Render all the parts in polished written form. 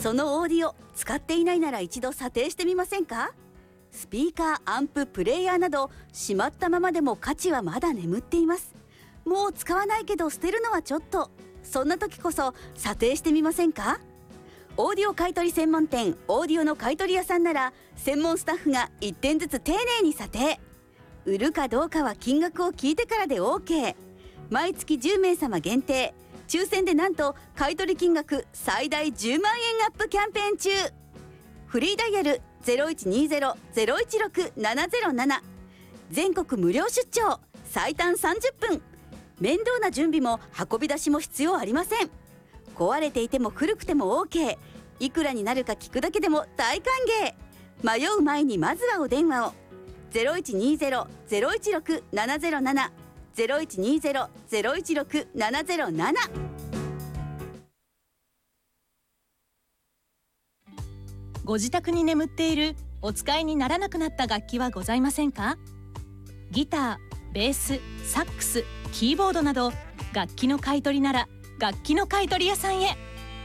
そのオーディオ使っていないなら一度査定してみませんか？スピーカー、アンプ、プレイヤーなどしまったままでも価値はまだ眠っています。もう使わないけど捨てるのはちょっと、そんな時こそ査定してみませんか？オーディオ買取専門店オーディオの買取屋さんなら専門スタッフが1点ずつ丁寧に査定。売るかどうかは金額を聞いてからで OK。 毎月10名様限定、抽選でなんと買取金額最大10万円アップキャンペーン中。フリーダイヤル 0120-016-707、 全国無料出張、最短30分。面倒な準備も運び出しも必要ありません。壊れていても古くても OK。 いくらになるか聞くだけでも大歓迎。迷う前にまずはお電話を。 0120-016-707、 0120-016-707。 ご自宅に眠っているお使いにならなくなった楽器はございませんか？ギター、ベース、サックス、キーボードなど楽器の買い取りなら楽器の買取屋さんへ。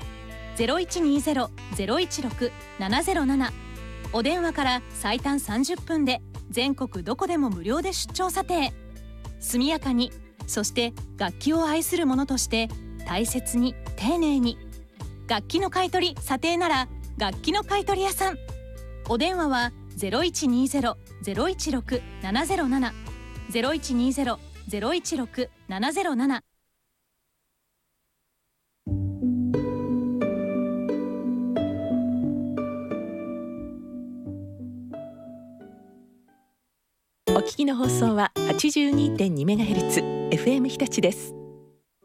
0120-016-707、 お電話から最短30分で全国どこでも無料で出張査定。速やかに、そして楽器を愛する者として大切に丁寧に。楽器の買い取り査定なら楽器の買取屋さん。お電話は 0120-016-707、 0120-016-707。 お聞きの放送は 82.2MHz FM 日立です。